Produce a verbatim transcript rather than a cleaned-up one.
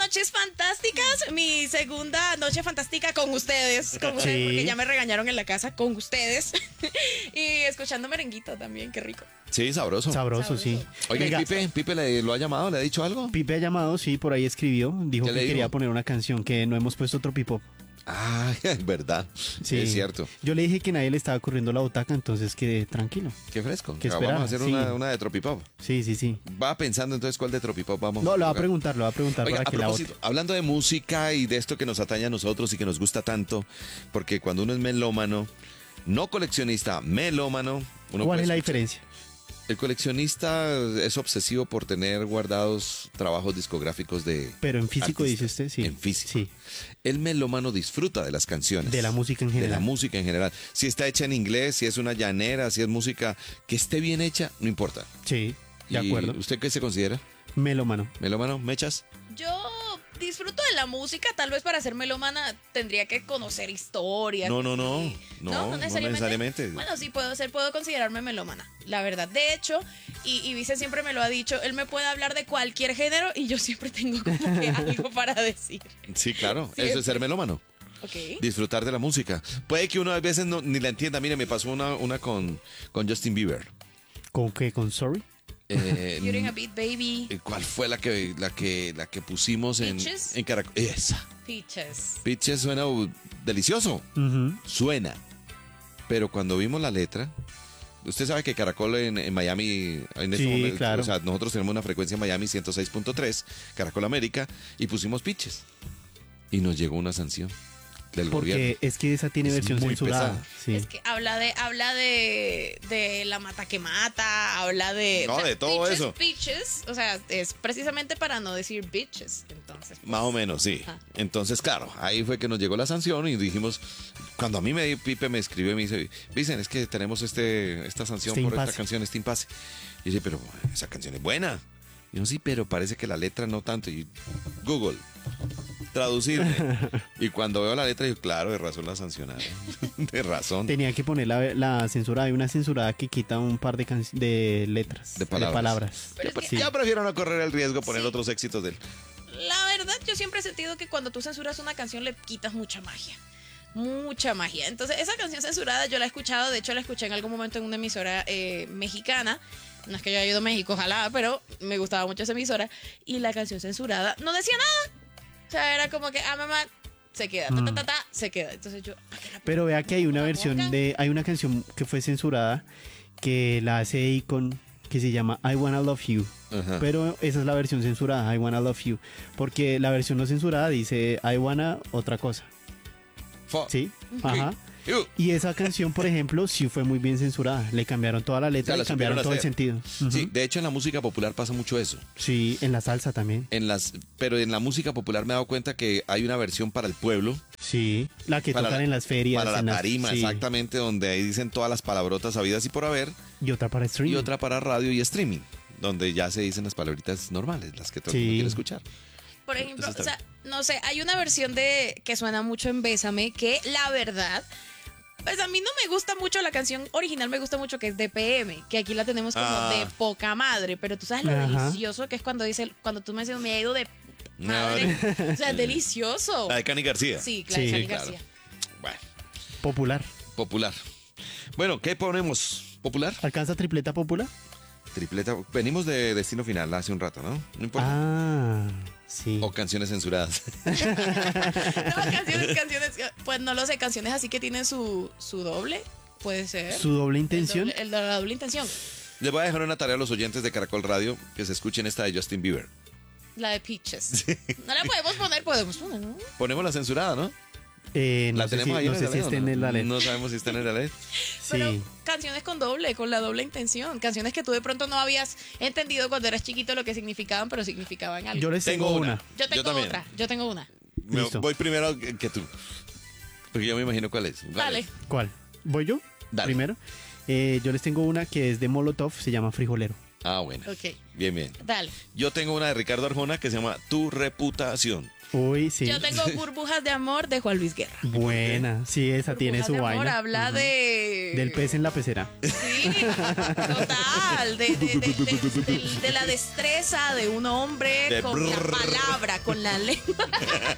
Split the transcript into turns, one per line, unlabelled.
noches fantásticas. Mi segunda noche fantástica con ustedes, con ustedes
Sí.
porque ya me regañaron en la casa con ustedes. Y escuchando merenguito también, qué rico.
Sí, sabroso.
Sabroso, sí.
Oiga, ¿y
Venga,
Pipe, Pipe le, lo ha llamado? ¿Le ha dicho algo?
Pipe ha llamado, sí, por ahí escribió. Dijo
¿Qué
que
le dijo?
quería poner una canción, que no hemos puesto tropipop.
Ah, es verdad.
Sí.
Es cierto.
Yo le dije que nadie le estaba corriendo la butaca, entonces que tranquilo.
Qué fresco.
¿Qué
Ya,
esperaba?
vamos a hacer
Sí.
una, una de Tropipop.
Sí, sí, sí.
Va pensando entonces cuál de Tropipop vamos
No,
a
lo va a
tocar?
preguntar, lo va a preguntar
Oiga,
para
a
que la
propósito,
vote.
hablando de música y de esto que nos atañe a nosotros y que nos gusta tanto, porque cuando uno es melómano, no coleccionista, melómano, uno
¿Cuál
puede
es la
escuchar.
diferencia?
El coleccionista es obsesivo por tener guardados trabajos discográficos de.
Pero en físico,
artistas.
dice usted, sí.
En físico.
Sí.
El melómano disfruta de las canciones.
De la música en
De la
general.
música en general. Si está hecha en inglés, si es una llanera, si es música que esté bien hecha, no importa.
Sí, de
¿Y
acuerdo.
¿Usted qué se considera?
Melómano.
¿Melómano? ¿Mechas?
Yo disfruto de la música, tal vez para ser melómana tendría que conocer historias.
No, no, no.
Y-
No, no necesariamente.
Bueno, sí puedo ser, puedo considerarme melómana, la verdad. De hecho, y, y Vice siempre me lo ha dicho, él me puede hablar de cualquier género y yo siempre tengo como que algo para decir.
Sí, claro.
Sí,
Eso
es-
es ser melómano.
Ok.
Disfrutar de la música. Puede que uno a veces no, ni la entienda. Mire, me pasó una, una con, con Justin Bieber.
¿Con qué? ¿Con Sorry?
Eh,
You're in a beat, baby.
¿Cuál fue la que, la que, la que pusimos en,
Peaches.
en Caracol? Esa.
Peaches.
Pitches suena uh, delicioso.
Ujú.
Suena. Pero cuando vimos la letra, usted sabe que Caracol en, en Miami, en este
Sí,
momento,
claro.
o sea, nosotros tenemos una frecuencia en Miami ciento seis punto tres, Caracol América, y pusimos Pitches. Y nos llegó una sanción del gobierno.
Porque es que esa tiene
Es
versión
muy
censurada.
pesada.
Sí.
Es que habla de, habla de, de la mata que mata, habla de.
No, de todo
bitches,
eso.
Bitches, o sea, es precisamente para no decir bitches. Entonces, pues,
Más o menos, sí.
Ajá.
Entonces, claro, ahí fue que nos llegó la sanción y dijimos, cuando a mí me Pipe me escribió y me dice, dicen, es que tenemos este esta sanción
Este
por
impasse.
esta canción, este impasse. Y dice, pero esa canción es buena. Y yo, sí, pero parece que la letra no tanto. Y Google, traducirme. Y cuando veo la letra, digo, claro, de razón la sancionaron. De razón.
Tenía que poner la, la censurada. Hay una censurada que quita un par de, can- de letras.
De palabras.
Pero
Ya,
es que-
ya prefiero no correr el riesgo de poner
Sí.
otros éxitos de él.
la verdad, yo siempre he sentido que cuando tú censuras una canción le quitas mucha magia. Mucha magia. Entonces, esa canción censurada yo la he escuchado, de hecho la escuché en algún momento en una emisora eh, mexicana. No es que yo haya ido a México, ojalá, pero me gustaba mucho esa emisora. Y la canción censurada no decía nada. O sea, era como que, ah, mamá, se queda, ta, ta, ta, ta, se queda. Entonces yo, ¿para qué la
Pero vea que hay una
¿La
versión
boca?
de. Hay una canción que fue censurada que la hace Akon que se llama I Wanna Love You.
Ajá.
Pero esa es la versión censurada, I Wanna Love You. Porque la versión no censurada dice I Wanna otra cosa.
Fo-
¿Sí? Ajá.
Uh,
Y esa canción, por ejemplo, sí fue muy bien censurada. Le cambiaron toda la letra
Ya la
y cambiaron
supieron
todo el
hacer.
sentido. Ujú.
Sí, de hecho en la música popular pasa mucho eso.
Sí, en la salsa también.
En las, pero en la música popular me he dado cuenta que hay una versión para el pueblo,
Sí, la que
para
tocan
la,
en las ferias.
para la
en las-
tarima,
sí.
exactamente, donde ahí dicen todas las palabrotas habidas y por haber,
Y otra para streaming.
y otra para radio y streaming, donde ya se dicen las palabritas normales, las que todo el mundo
Sí.
quiere escuchar.
Por ejemplo,
Eso está
o sea, no sé, hay una versión de que suena mucho en Bésame que la verdad, pues a mí no me gusta mucho la canción original, me gusta mucho que es de P M, que aquí la tenemos como
Ah.
de poca madre, pero tú sabes lo
Ajá.
delicioso que es cuando dice, cuando tú me dices me he ido de
No,
madre, o sea, es delicioso.
La de Cani García.
Sí, claro,
Sí,
Cani
claro.
García.
Bueno,
Popular.
popular. Bueno, ¿qué ponemos? ¿Popular?
¿Alcanza tripleta popular?
Tripleta. Venimos de Destino Final hace un rato, ¿no? No importa.
Ah, sí.
O canciones censuradas.
No, canciones, canciones, pues no lo sé, canciones así que tienen su, su doble, puede ser.
¿Su doble
El
intención?
doble- el de la doble intención.
Les voy a dejar una tarea a los oyentes de Caracol Radio que se escuchen esta de Justin Bieber.
La de Peaches. No la podemos poner, podemos poner, ¿no?
Ponemos la censurada, ¿no?
Eh, no
La
sé
tenemos
si,
ahí
no
en
sé
el
si
ley,
esté
¿o no?
en la letra.
No sabemos si está en la ley.
Pero
Sí.
canciones con doble, con la doble intención. Canciones que tú de pronto no habías entendido cuando eras chiquito lo que significaban, pero significaban algo.
Yo les tengo,
Tengo
una.
una.
Yo tengo
Yo también.
otra, yo tengo una.
Me-
Listo.
voy primero que que tú. Porque yo me imagino cuál es.
Dale.
¿Cuál? ¿Voy yo?
Dale.
Primero. Eh, yo les tengo una que es de Molotov, se llama Frijolero.
Ah, bueno.
Ok,
Bien, bien.
dale.
Yo tengo una de Ricardo Arjona que se llama Tu reputación.
Uy, sí.
Yo tengo Burbujas de Amor de Juan Luis Guerra.
Buena. Sí, esa tiene
Burbujas
su
de Amor
vaina.
habla de...
Del pez en la pecera.
Sí, total, de, de- de- de- de- de la destreza de un hombre
De
con la
brrr.
palabra, con la lengua.